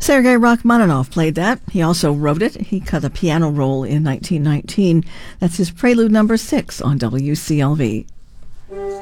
Sergei Rachmaninoff played that. He also wrote it. He cut a piano roll in 1919. That's his Prelude number 6 on WCLV.